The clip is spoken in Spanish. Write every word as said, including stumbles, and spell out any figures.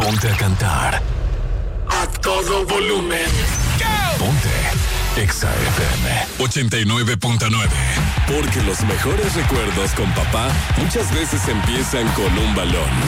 ponte a cantar. A todo volumen. Ponte Exa F M ochenta y nueve punto nueve. Porque los mejores recuerdos con papá muchas veces empiezan con un balón.